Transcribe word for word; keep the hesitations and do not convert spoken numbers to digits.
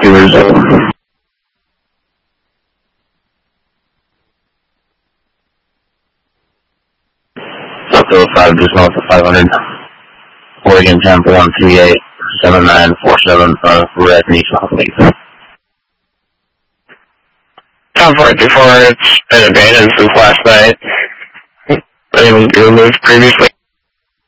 to resume. South oh five, just north of five hundred. Oregon Temple one three eight, seven nine four seven, uh, red knee south Lake. Top right before it's been abandoned since last night. It was removed previously.